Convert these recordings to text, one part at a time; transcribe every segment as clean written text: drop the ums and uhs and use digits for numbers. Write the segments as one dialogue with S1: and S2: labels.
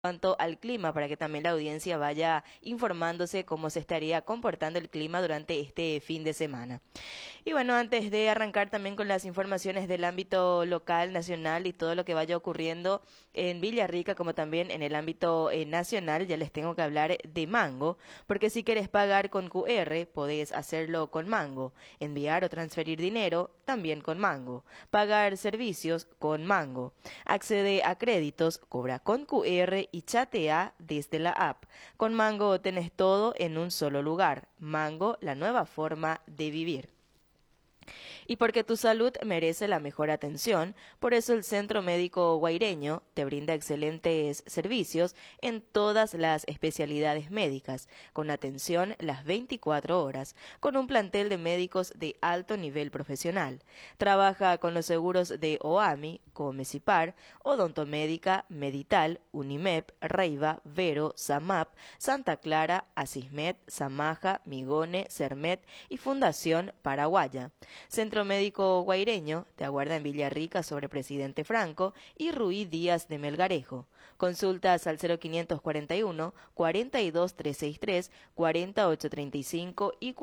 S1: cuanto al clima, para que también la audiencia vaya informándose cómo se estaría comportando el clima durante este fin de semana. Y bueno, antes de arrancar también con las informaciones del ámbito local, nacional y todo lo que vaya ocurriendo en Villarrica, como también en el ámbito nacional, ya les tengo que hablar de Mango, porque si quieres pagar con QR, podés hacerlo con Mango, enviar o transferir dinero también con Mango, pagar servicios con Mango, accede a créditos, cobra con QR y chatea desde la app. Con Mango tenés todo en un solo lugar. Mango, la nueva forma de vivir. Y porque tu salud merece la mejor atención, por eso el Centro Médico Guaireño te brinda excelentes servicios en todas las especialidades médicas, con atención las 24 horas, con un plantel de médicos de alto nivel profesional. Trabaja con los seguros de OAMI, Comecipar, Odontomédica, Medital, Unimep, Reiva, Vero, Samap, Santa Clara, Asismed, Samaja, Migone, Cermet y Fundación Paraguaya. Centro Médico Guaireño te aguarda en Villarrica sobre Presidente Franco y Ruiz Díaz de Melgarejo. Consultas al 0541 42 363, 40835 y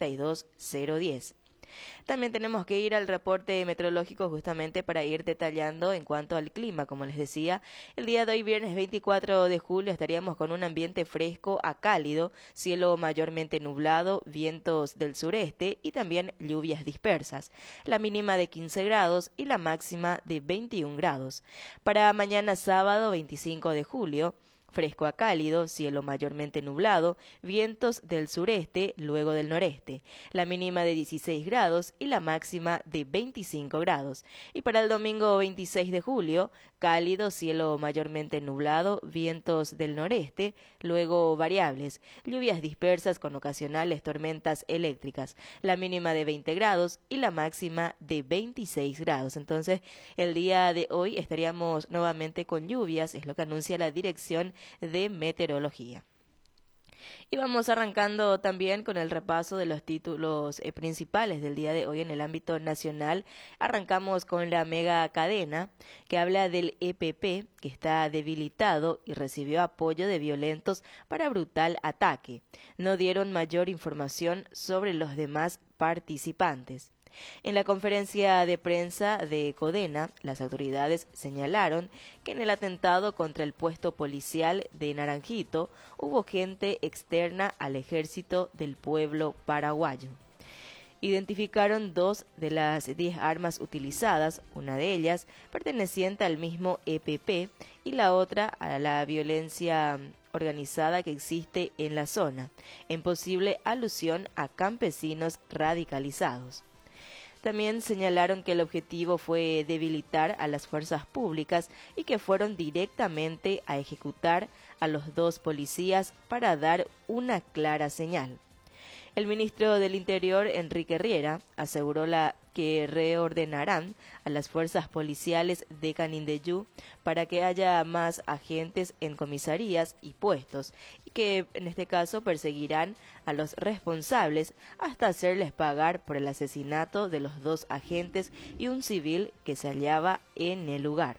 S1: 42010. También tenemos que ir al reporte meteorológico justamente para ir detallando en cuanto al clima. Como les decía, el día de hoy, viernes 24 de julio, estaríamos con un ambiente fresco a cálido, cielo mayormente nublado, vientos del sureste y también lluvias dispersas. La mínima de 15 grados y la máxima de 21 grados. Para mañana sábado 25 de julio, fresco a cálido, cielo mayormente nublado, vientos del sureste, luego del noreste, la mínima de 16 grados y la máxima de 25 grados. Y para el domingo 26 de julio, cálido, cielo mayormente nublado, vientos del noreste, luego variables, lluvias dispersas con ocasionales tormentas eléctricas, la mínima de 20 grados y la máxima de 26 grados. Entonces, el día de hoy estaríamos nuevamente con lluvias, es lo que anuncia la Dirección de Meteorología. Y vamos arrancando también con el repaso de los títulos principales del día de hoy en el ámbito nacional. Arrancamos con la mega cadena que habla del EPP, que está debilitado y recibió apoyo de violentos para brutal ataque. No dieron mayor información sobre los demás participantes. En la conferencia de prensa de Codena, las autoridades señalaron que en el atentado contra el puesto policial de Naranjito hubo gente externa al ejército del pueblo paraguayo. Identificaron 2 de las 10 armas utilizadas, una de ellas perteneciente al mismo EPP y la otra a la violencia organizada que existe en la zona, en posible alusión a campesinos radicalizados. También señalaron que el objetivo fue debilitar a las fuerzas públicas y que fueron directamente a ejecutar a los 2 policías para dar una clara señal. El ministro del Interior, Enrique Riera, aseguró que reordenarán a las fuerzas policiales de Canindeyú para que haya más agentes en comisarías y puestos y que en este caso perseguirán a los responsables hasta hacerles pagar por el asesinato de los 2 agentes y un civil que se hallaba en el lugar.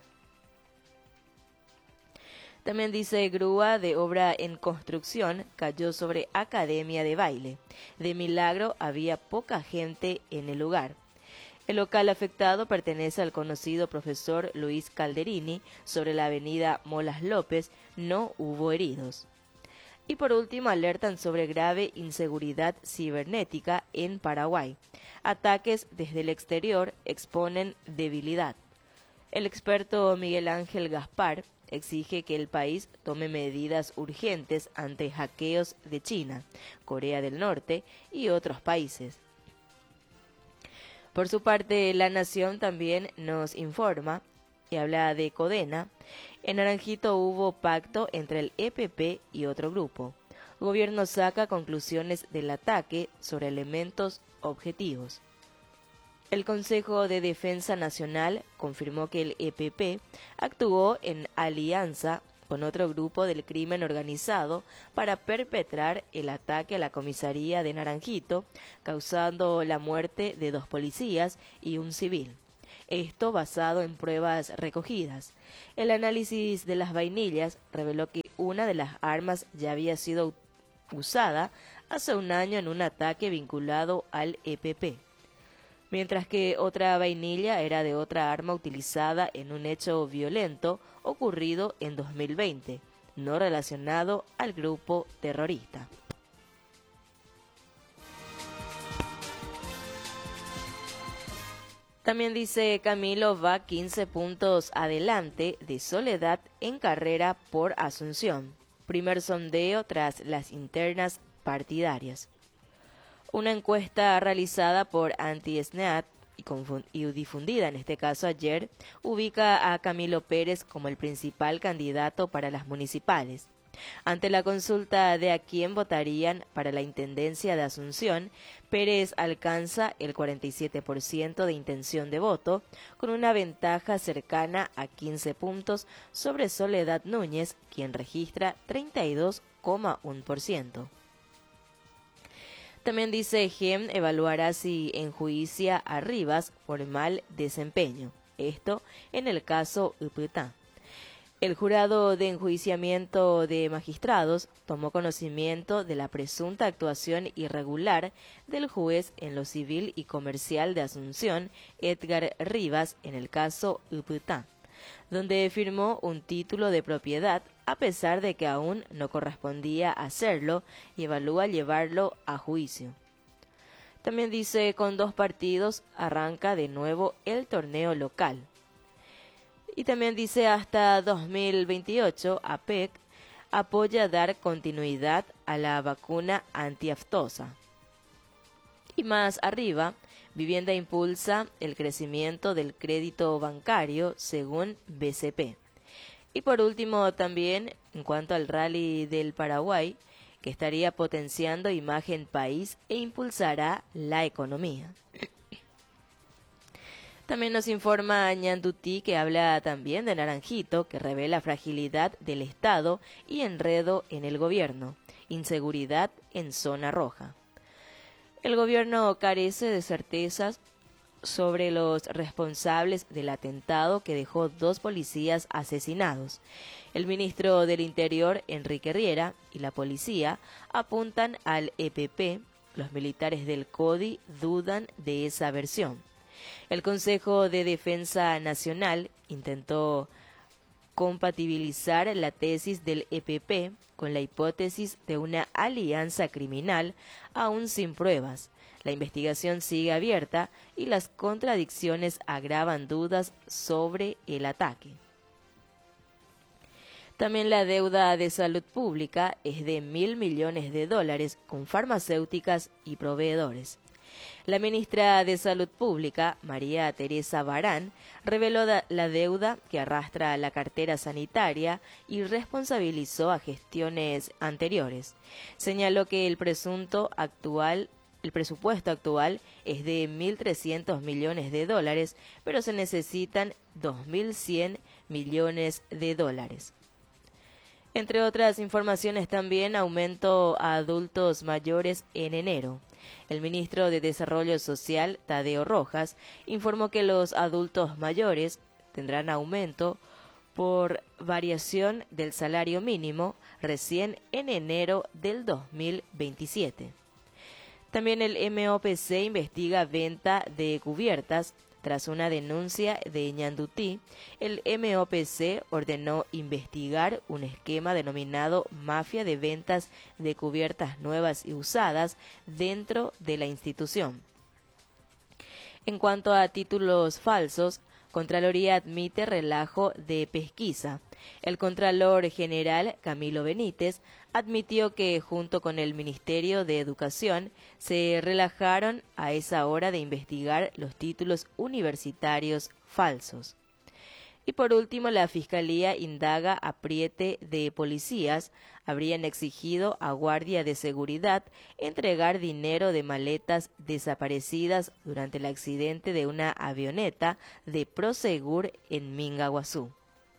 S1: También dice grúa de obra en construcción cayó sobre academia de baile. De milagro había poca gente en el lugar. El local afectado pertenece al conocido profesor Luis Calderini sobre la avenida Molas López. No hubo heridos. Y por último, alertan sobre grave inseguridad cibernética en Paraguay. Ataques desde el exterior exponen debilidad. El experto Miguel Ángel Gaspar exige que el país tome medidas urgentes ante hackeos de China, Corea del Norte y otros países. Por su parte, La Nación también nos informa y habla de Codena. En Naranjito hubo pacto entre el EPP y otro grupo. Gobierno saca conclusiones del ataque sobre elementos objetivos. El Consejo de Defensa Nacional confirmó que el EPP actuó en alianza con otro grupo del crimen organizado para perpetrar el ataque a la comisaría de Naranjito, causando la muerte de 2 policías y un civil. esto basado en pruebas recogidas. El análisis de las vainillas reveló que una de las armas ya había sido usada hace un año en un ataque vinculado al EPP, mientras que otra vainilla era de otra arma utilizada en un hecho violento ocurrido en 2020, no relacionado al grupo terrorista. También dice Camilo va 15 puntos adelante de Soledad en carrera por Asunción. Primer sondeo tras las internas partidarias. Una encuesta realizada por Anti-SNEAT y difundida en este caso ayer, ubica a Camilo Pérez como el principal candidato para las municipales. Ante la consulta de a quién votarían para la intendencia de Asunción, Pérez alcanza el 47% de intención de voto, con una ventaja cercana a 15 puntos sobre Soledad Núñez, quien registra 32,1%. También dice GEM evaluará si enjuicia a Rivas por mal desempeño. Esto en el caso Uputá. El jurado de enjuiciamiento de magistrados tomó conocimiento de la presunta actuación irregular del juez en lo civil y comercial de Asunción, Edgar Rivas, en el caso Uputá, donde firmó un título de propiedad a pesar de que aún no correspondía hacerlo y evalúa llevarlo a juicio. También dice, con 2 partidos arranca de nuevo el torneo local. Y también dice, hasta 2028, APEC apoya dar continuidad a la vacuna antiaftosa. Y más arriba, Vivienda impulsa el crecimiento del crédito bancario según BCP. Y por último también, en cuanto al rally del Paraguay, que estaría potenciando imagen país e impulsará la economía. También nos informa Ñandutí, que habla también de Naranjito, que revela fragilidad del Estado y enredo en el gobierno, inseguridad en zona roja. El gobierno carece de certezas sobre los responsables del atentado que dejó 2 policías asesinados. El ministro del Interior, Enrique Riera, y la policía apuntan al EPP. Los militares del CODI dudan de esa versión. El Consejo de Defensa Nacional intentó compatibilizar la tesis del EPP con la hipótesis de una alianza criminal, aún sin pruebas. La investigación sigue abierta y las contradicciones agravan dudas sobre el ataque. También la deuda de salud pública es de $1.000 millones con farmacéuticas y proveedores. La ministra de Salud Pública, María Teresa Barán, reveló la deuda que arrastra la cartera sanitaria y responsabilizó a gestiones anteriores. Señaló que el presupuesto actual es de $1.300 millones, pero se necesitan $2.100 millones. Entre otras informaciones también, aumento a adultos mayores en enero. El ministro de Desarrollo Social, Tadeo Rojas, informó que los adultos mayores tendrán aumento por variación del salario mínimo recién en enero del 2027. También el MOPC investiga venta de cubiertas. Tras una denuncia de Ñandutí, el MOPC ordenó investigar un esquema denominado mafia de ventas de cubiertas nuevas y usadas dentro de la institución. En cuanto a títulos falsos, Contraloría admite relajo de pesquisa. El Contralor General, Camilo Benítez, admitió que junto con el Ministerio de Educación se relajaron a esa hora de investigar los títulos universitarios falsos. Y por último, la Fiscalía indaga apriete de policías. Habrían exigido a Guardia de Seguridad entregar dinero de maletas desaparecidas durante el accidente de una avioneta de Prosegur en Mingaguazú.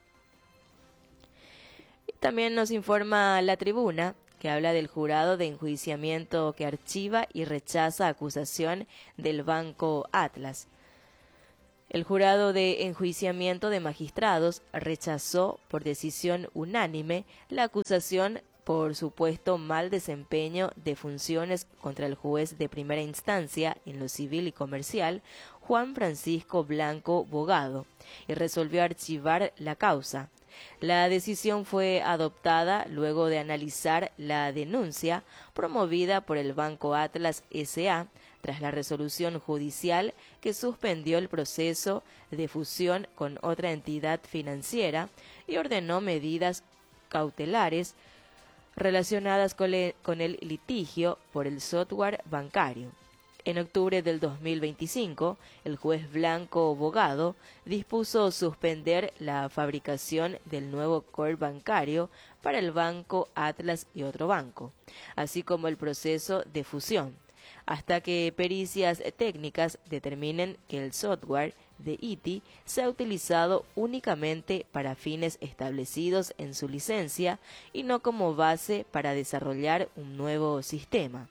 S1: También nos informa La Tribuna, que habla del jurado de enjuiciamiento que archiva y rechaza acusación del Banco Atlas. El jurado de enjuiciamiento de magistrados rechazó por decisión unánime la acusación por supuesto mal desempeño de funciones contra el juez de primera instancia en lo civil y comercial, Juan Francisco Blanco Bogado, y resolvió archivar la causa. La decisión fue adoptada luego de analizar la denuncia promovida por el Banco Atlas S.A., tras la resolución judicial que suspendió el proceso de fusión con otra entidad financiera y ordenó medidas cautelares relacionadas con el litigio por el software bancario. En octubre del 2025, el juez Blanco Bogado dispuso suspender la fabricación del nuevo core bancario para el Banco Atlas y otro banco, así como el proceso de fusión, hasta que pericias técnicas determinen que el software de ITI se ha utilizado únicamente para fines establecidos en su licencia y no como base para desarrollar un nuevo sistema.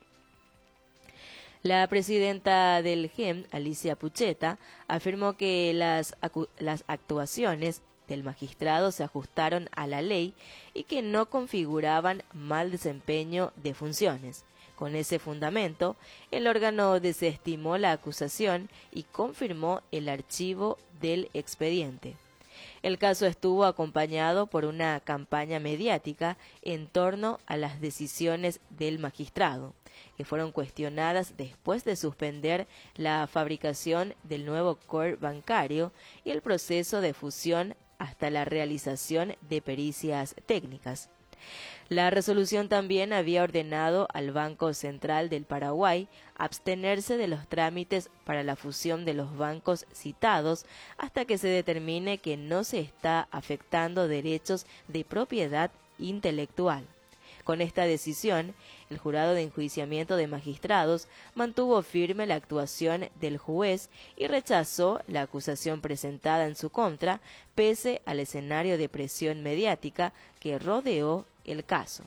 S1: La presidenta del GEM, Alicia Pucheta, afirmó que las actuaciones del magistrado se ajustaron a la ley y que no configuraban mal desempeño de funciones. Con ese fundamento, el órgano desestimó la acusación y confirmó el archivo del expediente. El caso estuvo acompañado por una campaña mediática en torno a las decisiones del magistrado, que fueron cuestionadas después de suspender la fabricación del nuevo core bancario y el proceso de fusión hasta la realización de pericias técnicas. La resolución también había ordenado al Banco Central del Paraguay abstenerse de los trámites para la fusión de los bancos citados hasta que se determine que no se está afectando derechos de propiedad intelectual. Con esta decisión, el jurado de enjuiciamiento de magistrados mantuvo firme la actuación del juez y rechazó la acusación presentada en su contra, pese al escenario de presión mediática que rodeó el caso.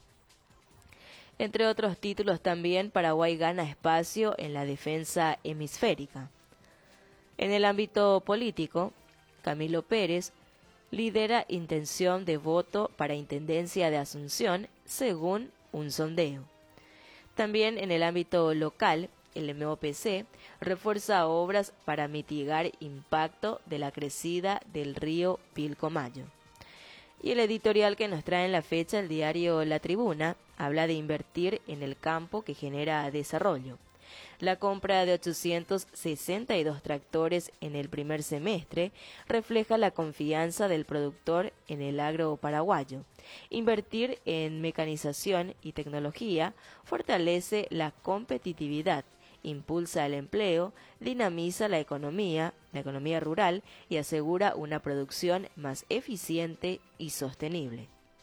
S1: Entre otros títulos también, Paraguay gana espacio en la defensa hemisférica. En el ámbito político, Camilo Pérez lidera intención de voto para Intendencia de Asunción, según un sondeo. También en el ámbito local, el MOPC refuerza obras para mitigar impacto de la crecida del río Pilcomayo. Y el editorial que nos trae en la fecha, el diario La Tribuna, habla de invertir en el campo que genera desarrollo. La compra de 862 tractores en el primer semestre refleja la confianza del productor en el agro paraguayo. Invertir en mecanización y tecnología fortalece la competitividad, impulsa el empleo, dinamiza la economía rural y asegura una producción más eficiente y sostenible.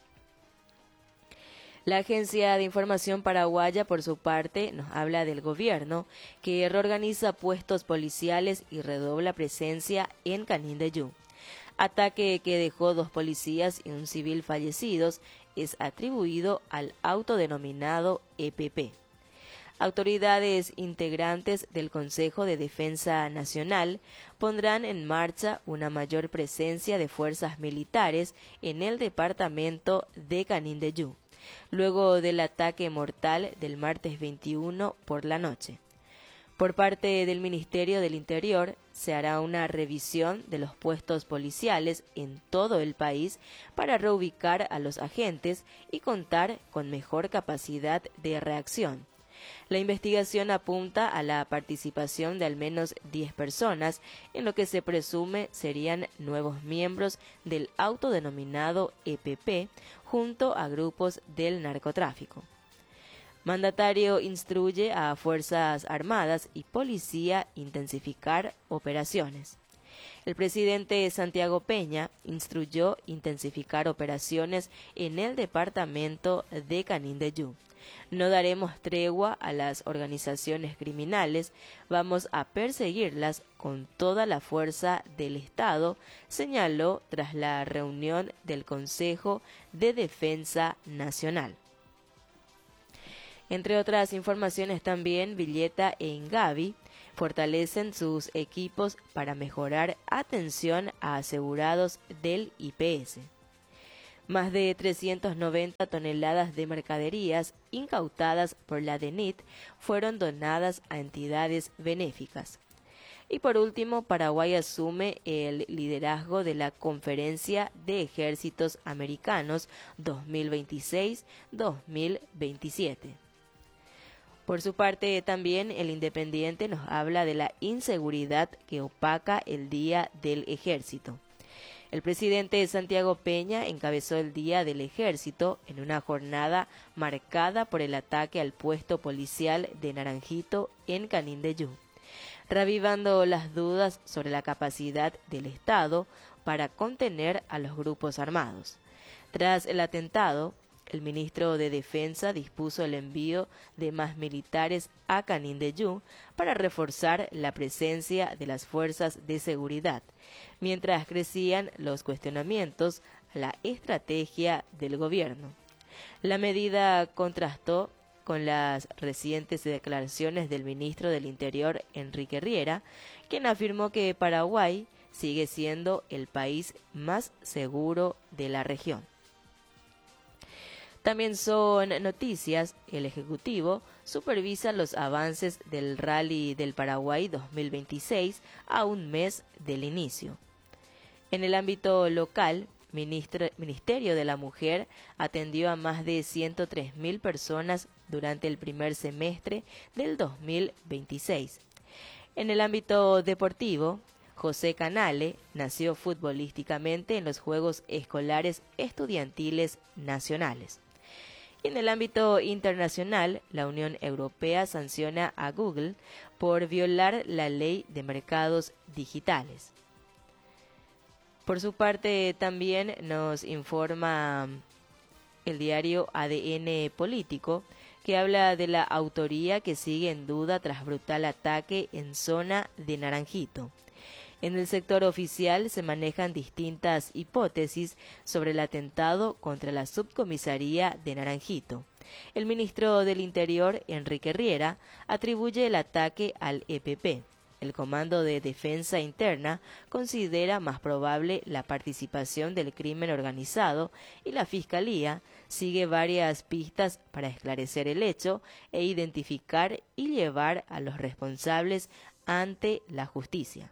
S1: La Agencia de Información Paraguaya, por su parte, nos habla del gobierno, que reorganiza puestos policiales y redobla presencia en Canindeyú. Ataque que dejó 2 policías y un civil fallecidos es atribuido al autodenominado EPP. Autoridades integrantes del Consejo de Defensa Nacional pondrán en marcha una mayor presencia de fuerzas militares en el departamento de Canindeyú, luego del ataque mortal del martes 21 por la noche. Por parte del Ministerio del Interior, se hará una revisión de los puestos policiales en todo el país para reubicar a los agentes y contar con mejor capacidad de reacción. La investigación apunta a la participación de al menos 10 personas, en lo que se presume serían nuevos miembros del autodenominado EPP, junto a grupos del narcotráfico. Mandatario instruye a Fuerzas Armadas y Policía intensificar operaciones. El presidente Santiago Peña instruyó intensificar operaciones en el departamento de Canindeyú. No daremos tregua a las organizaciones criminales, vamos a perseguirlas con toda la fuerza del Estado, señaló tras la reunión del Consejo de Defensa Nacional. Entre otras informaciones también, Villeta e Ingavi fortalecen sus equipos para mejorar atención a asegurados del IPS. Más de 390 toneladas de mercaderías incautadas por la DENIT fueron donadas a entidades benéficas. Y por último, Paraguay asume el liderazgo de la Conferencia de Ejércitos Americanos 2026-2027. Por su parte, también el Independiente nos habla de la inseguridad que opaca el Día del Ejército. El presidente Santiago Peña encabezó el Día del Ejército en una jornada marcada por el ataque al puesto policial de Naranjito en Canindeyú, revivando las dudas sobre la capacidad del Estado para contener a los grupos armados. Tras el atentado, el ministro de Defensa dispuso el envío de más militares a Canindeyú para reforzar la presencia de las fuerzas de seguridad, mientras crecían los cuestionamientos a la estrategia del gobierno. La medida contrastó con las recientes declaraciones del ministro del Interior, Enrique Riera, quien afirmó que Paraguay sigue siendo el país más seguro de la región. También son noticias, el Ejecutivo supervisa los avances del Rally del Paraguay 2026 a un mes del inicio. En el ámbito local, Ministerio de la Mujer atendió a más de 103.000 personas durante el primer semestre del 2026. En el ámbito deportivo, José Canale nació futbolísticamente en los Juegos Escolares Estudiantiles Nacionales. Y en el ámbito internacional, la Unión Europea sanciona a Google por violar la ley de mercados digitales. Por su parte, también nos informa el diario ADN Político, que habla de la autoría que sigue en duda tras brutal ataque en zona de Naranjito. En el sector oficial se manejan distintas hipótesis sobre el atentado contra la subcomisaría de Naranjito. El ministro del Interior, Enrique Riera, atribuye el ataque al EPP. El Comando de Defensa Interna considera más probable la participación del crimen organizado y la Fiscalía sigue varias pistas para esclarecer el hecho e identificar y llevar a los responsables ante la justicia.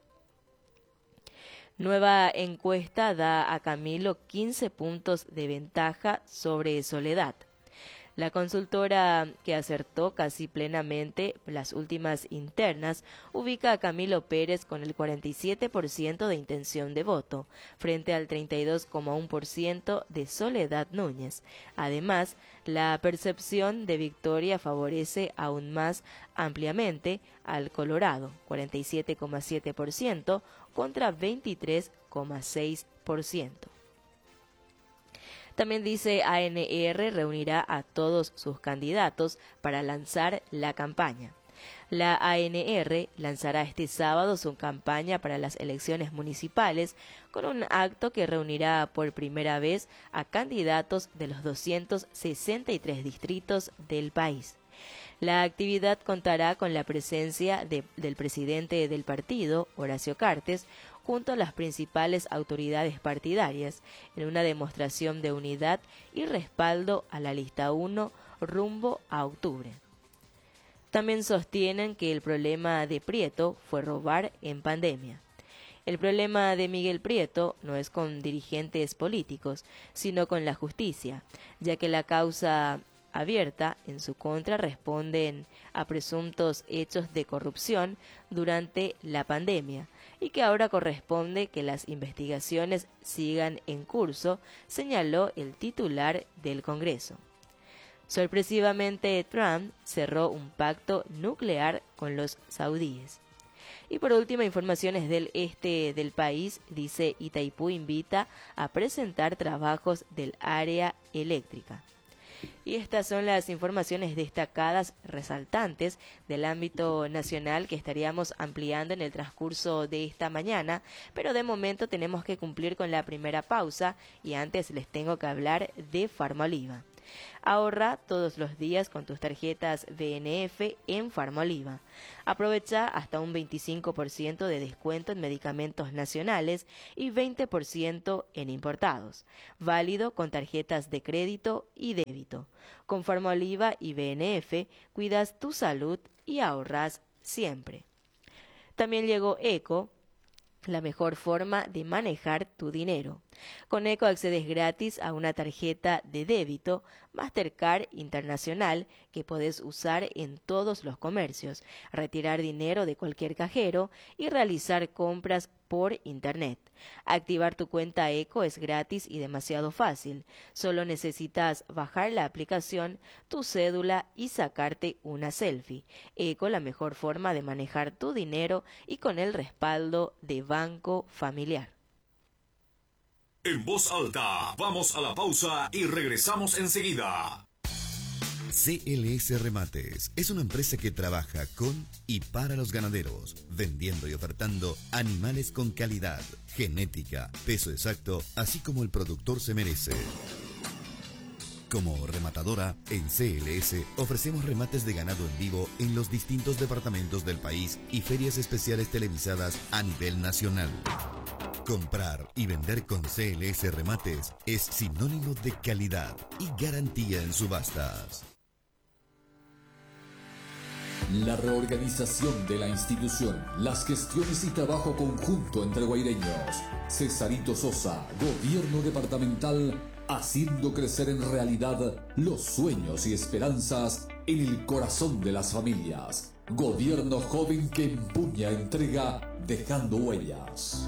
S1: Nueva encuesta da a Camilo 15 puntos de ventaja sobre Soledad. La consultora, que acertó casi plenamente las últimas internas, ubica a Camilo Pérez con el 47% de intención de voto, frente al 32,1% de Soledad Núñez. Además, la percepción de victoria favorece aún más ampliamente al Colorado, 47,7% contra 23,6%. También dice ANR reunirá a todos sus candidatos para lanzar la campaña. La ANR lanzará este sábado su campaña para las elecciones municipales con un acto que reunirá por primera vez a candidatos de los 263 distritos del país. La actividad contará con la presencia del presidente del partido, Horacio Cartes, junto a las principales autoridades partidarias, en una demostración de unidad y respaldo a la lista 1 rumbo a octubre. También sostienen que el problema de Prieto fue robar en pandemia. El problema de Miguel Prieto no es con dirigentes políticos, sino con la justicia, ya que la causa abierta en su contra responden a presuntos hechos de corrupción durante la pandemia y que ahora corresponde que las investigaciones sigan en curso, señaló el titular del Congreso. Sorpresivamente, Trump cerró un pacto nuclear con los saudíes. Y por último, informaciones del este del país, dice Itaipú invita a presentar trabajos del área eléctrica. Y estas son las informaciones destacadas resaltantes del ámbito nacional que estaríamos ampliando en el transcurso de esta mañana, pero de momento tenemos que cumplir con la primera pausa y antes les tengo que hablar de Farmaliva. Ahorra todos los días con tus tarjetas BNF en Farmoliva. Aprovecha hasta un 25% de descuento en medicamentos nacionales y 20% en importados. Válido con tarjetas de crédito y débito. Con Farmoliva y BNF cuidas tu salud y ahorras siempre. También llegó Eco, la mejor forma de manejar tu dinero. Con Eco accedes gratis a una tarjeta de débito Mastercard Internacional que podés usar en todos los comercios, retirar dinero de cualquier cajero y realizar compras por Internet. Activar tu cuenta Eco es gratis y demasiado fácil. Solo necesitas bajar la aplicación, tu cédula y sacarte una selfie. Eco, la mejor forma de manejar tu dinero y con el respaldo de Banco Familiar.
S2: En voz alta, vamos a la pausa y regresamos enseguida.
S3: CLS Remates es una empresa que trabaja con y para los ganaderos, vendiendo y ofertando animales con calidad, genética, peso exacto, así como el productor se merece. Como rematadora, en CLS ofrecemos remates de ganado en vivo en los distintos departamentos del país y ferias especiales televisadas a nivel nacional. Comprar y vender con CLS Remates es sinónimo de calidad y garantía en subastas.
S4: La reorganización de la institución, las gestiones y trabajo conjunto entre guaireños. Cesarito Sosa, Gobierno Departamental, haciendo crecer en realidad los sueños y esperanzas en el corazón de las familias. Gobierno joven que empuña, entrega, dejando huellas.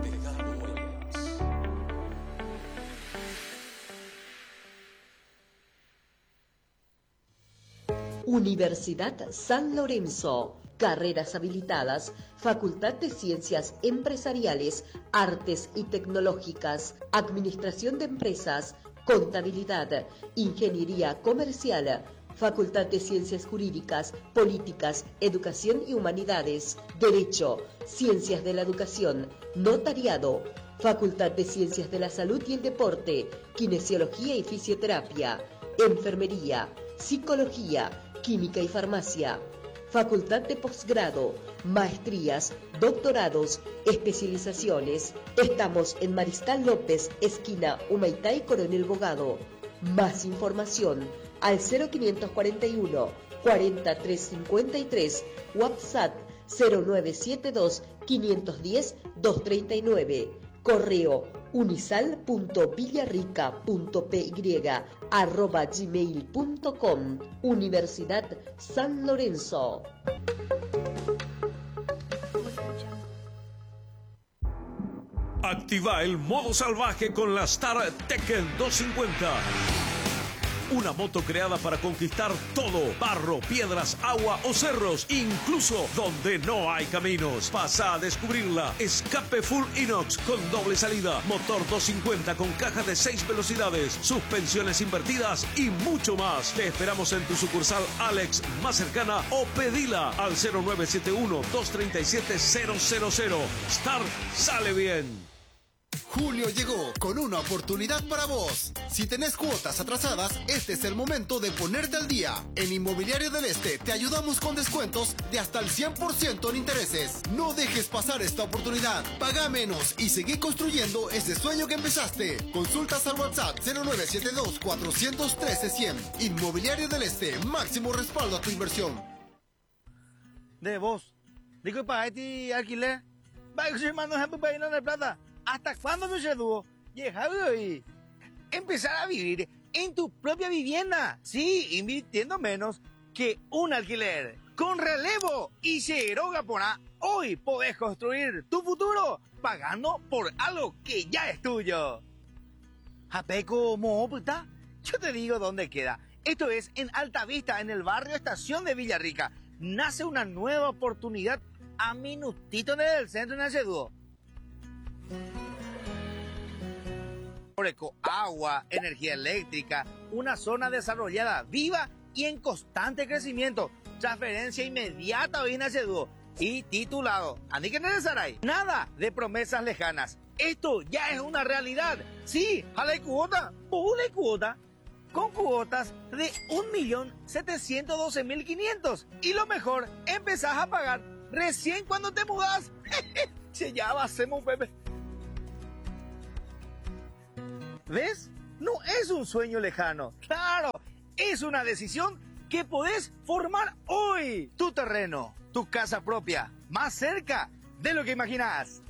S5: Universidad San Lorenzo. Carreras habilitadas, Facultad de Ciencias Empresariales, Artes y Tecnológicas, Administración de Empresas, Contabilidad, Ingeniería Comercial, Facultad de Ciencias Jurídicas, Políticas, Educación y Humanidades, Derecho, Ciencias de la Educación, Notariado, Facultad de Ciencias de la Salud y el Deporte, Kinesiología y Fisioterapia, Enfermería, Psicología, Química y Farmacia, Facultad de Posgrado, Maestrías, Doctorados, Especializaciones. Estamos en Mariscal López, esquina Humaitá y Coronel Bogado. Más información al 0541 4353, WhatsApp 0972 510 239, correo unisal.villarrica.py@gmail.com. Universidad San Lorenzo.
S2: Activa el modo salvaje con la Star Tekken 250. Una moto creada para conquistar todo: barro, piedras, agua o cerros, incluso donde no hay caminos. Pasa a descubrirla. Escape full inox con doble salida, motor 250 con caja de 6 velocidades, suspensiones invertidas y mucho más. Te esperamos en tu sucursal Alex más cercana o pedila al 0971-237-000. Star sale bien.
S6: Julio llegó con una oportunidad para vos. Si tenés cuotas atrasadas, este es el momento de ponerte al día. En Inmobiliario del Este te ayudamos con descuentos de hasta el 100% en intereses. No dejes pasar esta oportunidad. Paga menos y seguí construyendo ese sueño que empezaste. Consultas al WhatsApp 0972-413-100. Inmobiliario del Este, máximo respaldo a tu inversión.
S7: De vos, digo para ti alquiler. Vaya, que mando ejemplo para ir a la plata. ¿Hasta cuándo no se dúo? Llegado y empezar a vivir en tu propia vivienda. Sí, invirtiendo menos que un alquiler. Con relevo y cero Gapona, hoy podés construir tu futuro pagando por algo que ya es tuyo. Japeco Moputa, yo te digo dónde queda. Esto es en Altavista, en el barrio Estación de Villarrica. Nace una nueva oportunidad a minutito del centro de Naceduo. Agua, energía eléctrica, una zona desarrollada, viva y en constante crecimiento. Transferencia inmediata hoy en Naceduo y titulado. ¿Andi que necesitáis? Nada de promesas lejanas. Esto ya es una realidad. Sí, jale cuota, pule cuota. con cuotas de 1.712.500. Y lo mejor, empezás a pagar recién cuando te mudás. Che, ya hacemos, Pepe. ¿Ves? No es un sueño lejano. Claro, es una decisión que podés formar hoy. Tu terreno, tu casa propia, más cerca de lo que imaginás.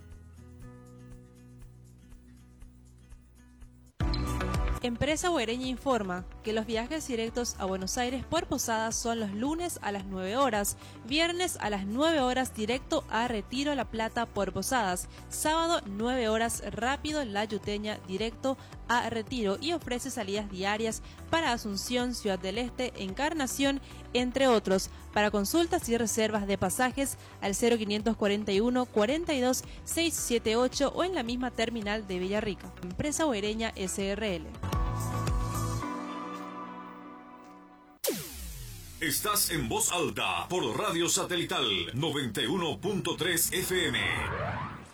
S8: Empresa Guaireña informa que los viajes directos a Buenos Aires por Posadas son los lunes a las 9 horas, viernes a las 9 horas directo a Retiro La Plata por Posadas, sábado 9 horas rápido La Yuteña directo a Retiro y ofrece salidas diarias para Asunción, Ciudad del Este, Encarnación, entre otros. Para consultas y reservas de pasajes al 0541 42 678 o en la misma terminal de Villarrica. Empresa Guaireña SRL.
S2: Estás en voz alta por Radio Satelital 91.3 FM.